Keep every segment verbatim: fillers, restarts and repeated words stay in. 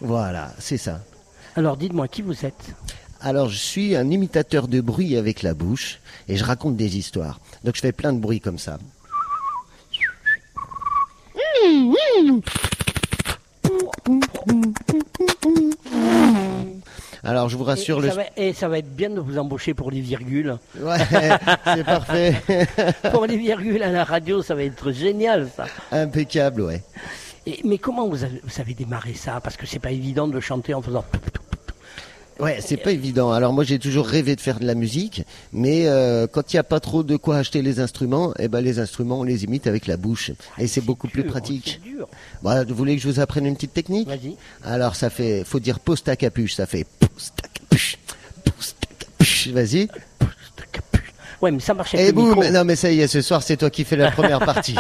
Voilà, c'est ça. Alors dites-moi, qui vous êtes ? Alors, je suis un imitateur de bruit avec la bouche et je raconte des histoires. Donc, je fais plein de bruits comme ça. Alors, je vous rassure... Et, le... ça va, et ça va être bien de vous embaucher pour les virgules. Ouais, c'est parfait. Pour les virgules à la radio, ça va être génial, ça. Impeccable, ouais. Et, mais comment vous avez, vous avez démarré ça ? Parce que c'est pas évident de chanter en faisant... Ouais, c'est pas évident. Alors moi j'ai toujours rêvé de faire de la musique, mais euh, quand il n'y a pas trop de quoi acheter les instruments, eh ben les instruments on les imite avec la bouche et c'est beaucoup plus pratique. C'est dur. Voilà, vous voulez que je vous apprenne une petite technique ? Vas-y. Alors ça fait, faut dire pose ta capuche, ça fait pose ta capuche, pose ta capuche. Vas-y. Ouais, mais ça marche avec Et le boum, micro. non mais ça y est, ce soir c'est toi qui fais la première partie.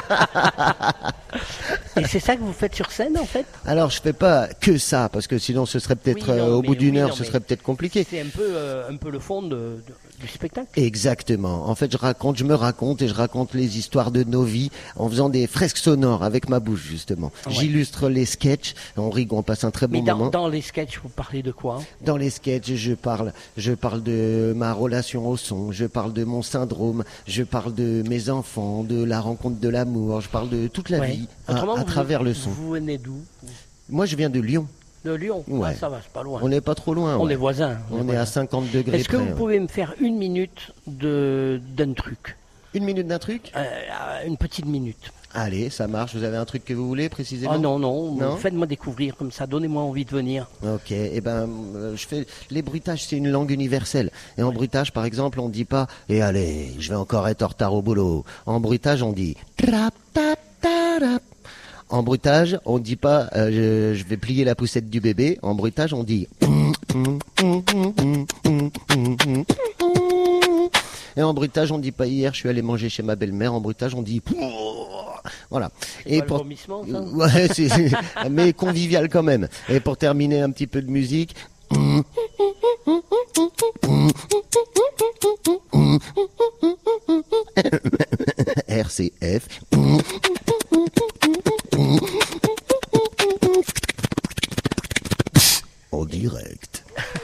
Et c'est ça que vous faites sur scène en fait ? Alors je fais pas que ça parce que sinon ce serait peut-être Oui, non, euh, au mais bout d'une oui, heure, non, ce mais serait peut-être compliqué. C'est un peu, euh, un peu le fond de, de- du spectacle. Exactement. En fait, je raconte, je me raconte et je raconte les histoires de nos vies en faisant des fresques sonores avec ma bouche justement. Ouais. J'illustre les sketchs, on rigole, on passe un très bon Mais dans, moment. dans les sketchs, vous parlez de quoi ? Dans les sketchs, je parle, je parle de ma relation au son, je parle de mon syndrome, je parle de mes enfants, de la rencontre de l'amour, je parle de toute la Ouais. vie à, Autrement, à vous- travers le son. Vous venez d'où ? Moi, je viens de Lyon. De Lyon. Ouais. Ah, ça va, c'est pas loin. On n'est pas trop loin. On ouais. est voisins. On est voisins. à cinquante degrés Est-ce que près. vous ouais. pouvez me faire une minute de d'un truc ? Une minute d'un truc ? Euh, Une petite minute. Allez, ça marche. Vous avez un truc que vous voulez précisément ? Ah non, non, Non faites-moi découvrir comme ça, donnez-moi envie de venir. Ok, eh ben, euh, je fais les bruitages, c'est une langue universelle. Et en bruitage, par exemple, on dit pas "Et allez, je vais encore être en retard au boulot." En bruitage, on dit "Trap tap tarap." En bruitage, on dit pas euh, je, je vais plier la poussette du bébé." En bruitage, on dit Et en bruitage, on dit pas "Hier, je suis allé manger chez ma belle-mère." En bruitage, on dit voilà. Et pour... le vomissement, ça Ouais, c'est, c'est- mais convivial quand même. Et pour terminer un petit peu de musique. R C F. En direct.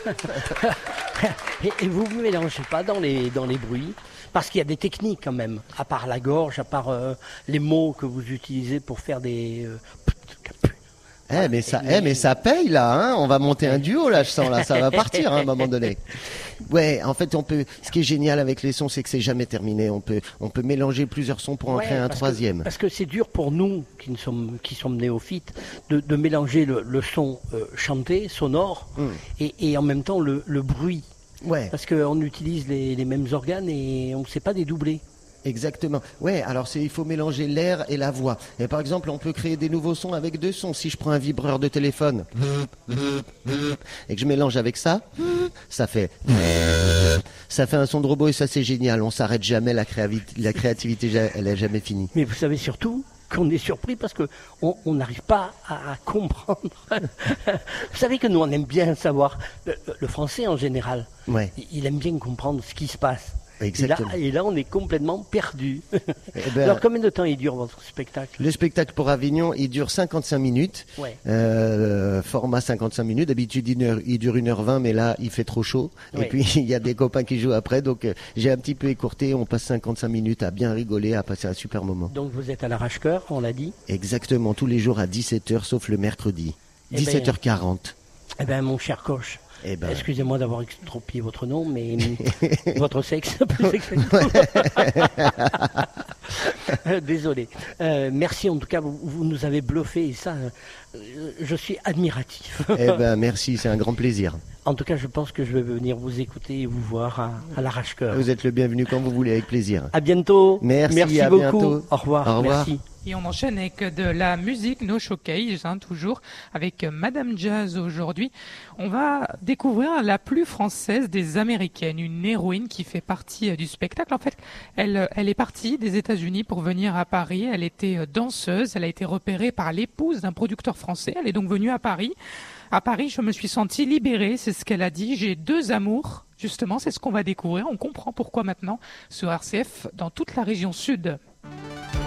et, et vous ne mélangez pas dans les, dans les bruits, parce qu'il y a des techniques quand même, à part la gorge, à part euh, les mots que vous utilisez pour faire des... euh, Eh mais ça, eh mais ça paye là, hein. On va monter un duo là, je sens là, ça va partir hein, à un moment donné. Ouais, en fait, on peut. Ce qui est génial avec les sons, c'est que c'est jamais terminé. On peut, on peut mélanger plusieurs sons pour en Ouais, créer un parce troisième. Que, parce que c'est dur pour nous qui ne sommes qui sommes néophytes de, de mélanger le, le son euh, chanté, sonore, Mm. et, et en même temps le, le bruit, Ouais, parce qu'on utilise les, les mêmes organes et on ne sait pas dédoubler. exactement. Ouais, alors c'est, il faut mélanger l'air et la voix. Et par exemple, on peut créer des nouveaux sons avec deux sons. Si je prends un vibreur de téléphone et que je mélange avec ça, ça fait, ça fait un son de robot et ça c'est génial. On s'arrête jamais. La créativité, la créativité, elle est jamais finie. Mais vous savez surtout qu'on est surpris parce que on on n'arrive pas à, à comprendre. Vous savez que nous on aime bien savoir le, le français en général. Ouais. Il aime bien comprendre ce qui se passe. Et là, Exactement. et là, on est complètement perdu. Eh ben, Alors, combien de temps il dure votre spectacle ? Le spectacle pour Avignon, il dure cinquante-cinq minutes. Ouais. Euh, format cinquante-cinq minutes. D'habitude, une heure- il dure une heure vingt, mais là, il fait trop chaud. Ouais. Et puis, il y a des copains qui jouent après. Donc, euh, j'ai un petit peu écourté. On passe cinquante-cinq minutes à bien rigoler, à passer un super moment. Donc, vous êtes à l'arrache-cœur, on l'a dit. Exactement, tous les jours à dix-sept heures, sauf le mercredi. Eh ben, dix-sept heures quarante. Eh bien, mon cher coach, Eh ben, excusez-moi d'avoir extropié votre nom, mais votre sexe, plus exactement. Euh, Désolé. Euh, merci en tout cas, vous, vous nous avez bluffé et ça, euh, je suis admiratif. eh ben, merci, c'est un grand plaisir. En tout cas, je pense que je vais venir vous écouter et vous voir à, à l'arrache-cœur. Vous êtes le bienvenu quand vous voulez, avec plaisir. À bientôt. Merci, à beaucoup. bientôt. Au revoir. Au revoir. Merci. Et on enchaîne avec de la musique, No Showcase, hein, toujours, avec Madame Jazz aujourd'hui. On va découvrir la plus française des Américaines, une héroïne qui fait partie euh, du spectacle. En fait, elle, elle est partie des États-Unis pour venir à Paris. Elle était euh, danseuse, elle a été repérée par l'épouse d'un producteur français. Elle est donc venue à Paris. À Paris, je me suis sentie libérée, c'est ce qu'elle a dit. J'ai deux amours, justement, c'est ce qu'on va découvrir. On comprend pourquoi maintenant ce R C F dans toute la région sud.